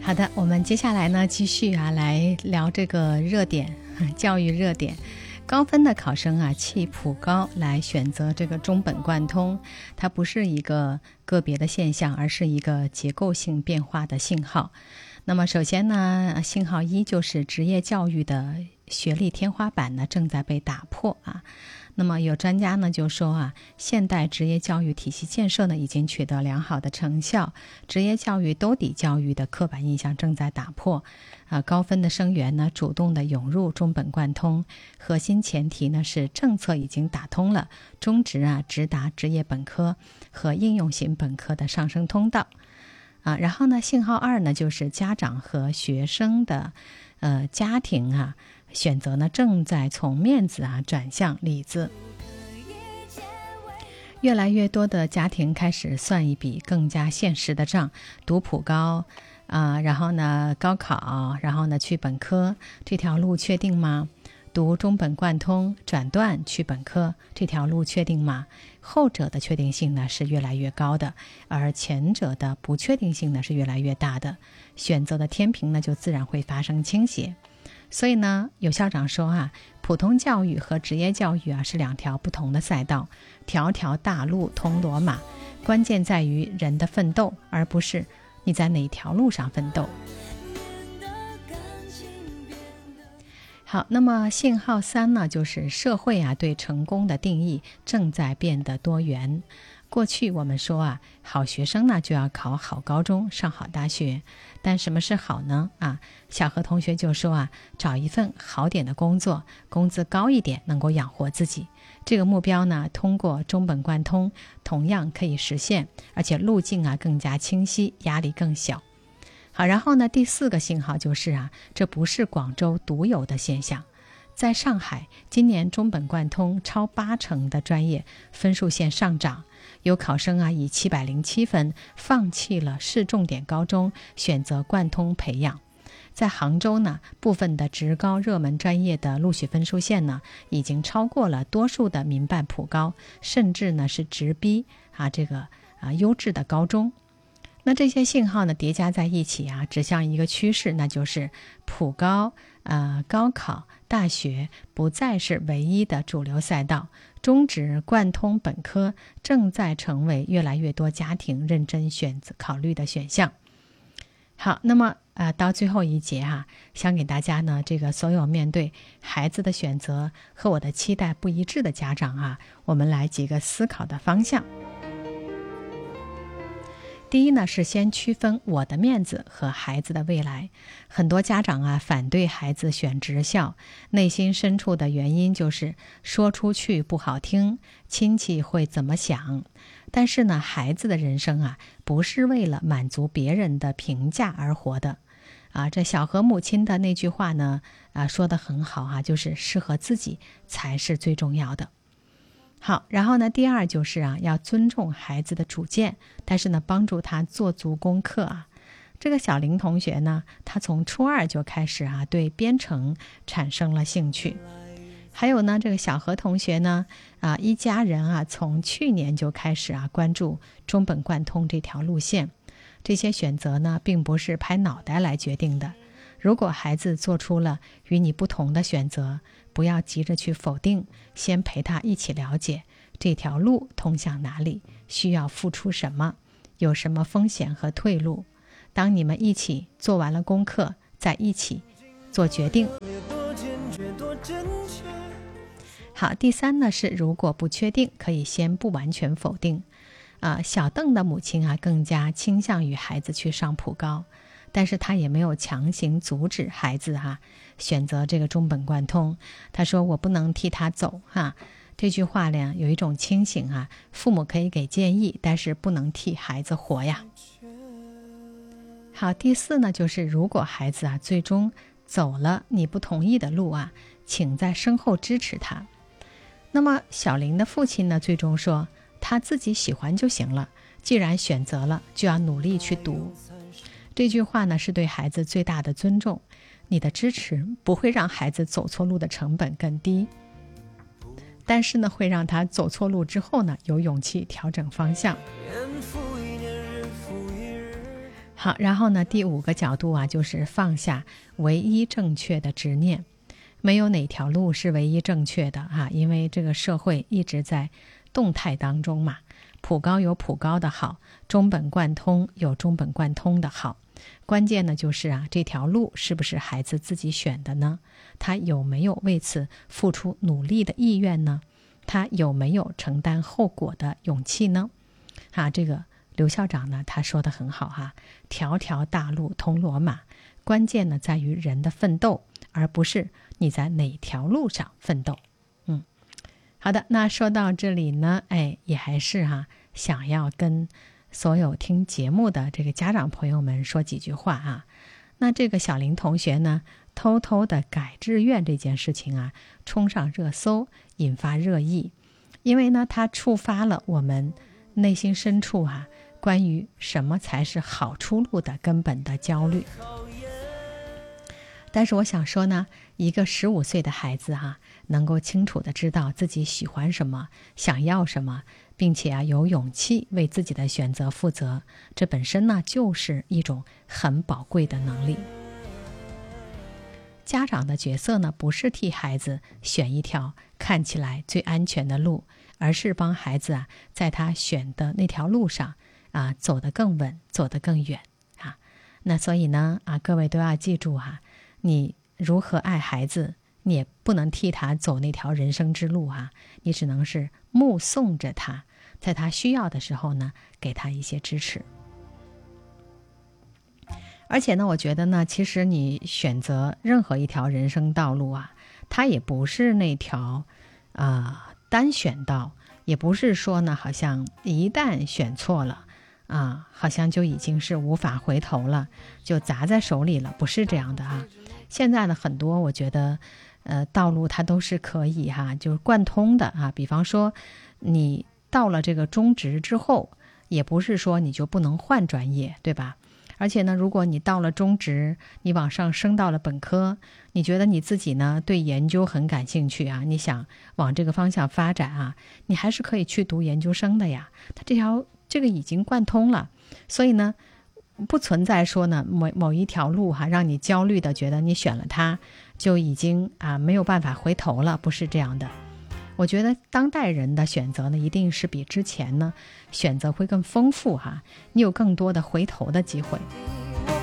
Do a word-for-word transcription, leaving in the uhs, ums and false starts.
好的，我们接下来呢继续啊来聊这个热点，教育热点。高分的考生啊弃普高来选择这个中本贯通，它不是一个个别的现象，而是一个结构性变化的信号。那么首先呢，信号一就是职业教育的学历天花板呢正在被打破啊。那么有专家呢就说啊，现代职业教育体系建设呢已经取得良好的成效，职业教育兜底教育的刻板印象正在打破啊，高分的生源呢主动的涌入中本贯通，核心前提呢是政策已经打通了中职啊直达职业本科和应用型本科的上升通道啊。然后呢，信号二呢就是家长和学生的呃家庭啊选择呢正在从面子啊转向里子，越来越多的家庭开始算一笔更加现实的账，读普高啊、呃，然后呢高考，然后呢去本科，这条路确定吗？读中本贯通转段去本科，这条路确定吗？后者的确定性呢是越来越高的，而前者的不确定性呢是越来越大的，选择的天平呢就自然会发生倾斜。所以呢，有校长说啊，普通教育和职业教育啊是两条不同的赛道，条条大路通罗马，关键在于人的奋斗，而不是你在哪条路上奋斗。好，那么信号三呢，就是社会啊对成功的定义正在变得多元。过去我们说啊，好学生呢就要考好高中，上好大学。但什么是好呢？啊，小何同学就说啊，找一份好点的工作，工资高一点，能够养活自己。这个目标呢，通过中本贯通同样可以实现，而且路径啊更加清晰，压力更小。好，然后呢，第四个信号就是啊，这不是广州独有的现象。在上海，今年中本贯通超八成的专业分数线上涨，有考生啊以七百零七分放弃了市重点高中，选择贯通培养。在杭州呢，部分的职高热门专业的录取分数线呢，已经超过了多数的民办普高，甚至呢是直逼啊这个啊优质的高中。那这些信号呢叠加在一起啊，指向一个趋势，那就是普高、呃高考、大学不再是唯一的主流赛道，中职贯通本科正在成为越来越多家庭认真选择考虑的选项。好，那么呃到最后一节啊，想给大家呢，这个所有面对孩子的选择和我的期待不一致的家长啊，我们来几个思考的方向。第一呢，是先区分我的面子和孩子的未来。很多家长啊反对孩子选职校，内心深处的原因就是说出去不好听，亲戚会怎么想。但是呢，孩子的人生啊不是为了满足别人的评价而活的啊。这小何母亲的那句话呢啊说得很好啊，就是适合自己才是最重要的。好，然后呢，第二就是啊，要尊重孩子的主见，但是呢，帮助他做足功课啊。这个小林同学呢，他从初二就开始啊，对编程产生了兴趣。还有呢，这个小何同学呢，啊，一家人啊，从去年就开始啊，关注中本贯通这条路线。这些选择呢，并不是拍脑袋来决定的。如果孩子做出了与你不同的选择，不要急着去否定，先陪他一起了解这条路通向哪里，需要付出什么，有什么风险和退路。当你们一起做完了功课，再一起做决定。好，第三呢是如果不确定，可以先不完全否定。啊，小邓的母亲啊更加倾向于孩子去上普高，但是他也没有强行阻止孩子哈、啊、选择这个中本贯通。他说我不能替他走哈、啊，这句话呢有一种清醒啊，父母可以给建议，但是不能替孩子活呀。好，第四呢就是如果孩子啊最终走了你不同意的路啊，请在身后支持他。那么小林的父亲呢最终说他自己喜欢就行了，既然选择了就要努力去读。这句话呢是对孩子最大的尊重，你的支持不会让孩子走错路的成本更低，但是呢会让他走错路之后呢有勇气调整方向。 好，然后呢，第五个角度啊，就是放下唯一正确的执念。没有哪条路是唯一正确的哈、啊，因为这个社会一直在动态当中嘛。普高有普高的好，中本贯通有中本贯通的好。关键呢就是啊，这条路是不是孩子自己选的呢？他有没有为此付出努力的意愿呢？他有没有承担后果的勇气呢？啊，这个刘校长呢，他说的很好哈、啊，条条大路通罗马，关键呢在于人的奋斗，而不是你在哪条路上奋斗。嗯，好的，那说到这里呢，哎，也还是哈、啊，想要跟所有听节目的这个家长朋友们说几句话啊。那这个小林同学呢，偷偷的改志愿这件事情啊，冲上热搜，引发热议，因为呢，它触发了我们内心深处啊，关于什么才是好出路的根本的焦虑。但是我想说呢，一个十五岁的孩子哈、啊，能够清楚的知道自己喜欢什么，想要什么，并且啊有勇气为自己的选择负责，这本身呢就是一种很宝贵的能力。家长的角色呢，不是替孩子选一条看起来最安全的路，而是帮孩子啊在他选的那条路上啊走得更稳，走得更远啊。那所以呢啊，各位都要记住哈、啊。你如何爱孩子，你也不能替他走那条人生之路啊，你只能是目送着他，在他需要的时候呢，给他一些支持。而且呢，我觉得呢，其实你选择任何一条人生道路啊，它也不是那条啊、呃、单选道，也不是说呢，好像一旦选错了啊，好像就已经是无法回头了，就砸在手里了，不是这样的啊。现在呢，很多我觉得，呃，道路它都是可以哈，就是贯通的啊。比方说，你到了这个中职之后，也不是说你就不能换专业，对吧？而且呢，如果你到了中职，你往上升到了本科，你觉得你自己呢对研究很感兴趣啊，你想往这个方向发展啊，你还是可以去读研究生的呀。它这条这个已经贯通了，所以呢，不存在说呢某某一条路哈、啊、让你焦虑的觉得你选了它就已经啊没有办法回头了，不是这样的。我觉得当代人的选择呢，一定是比之前呢选择会更丰富哈、啊，你有更多的回头的机会。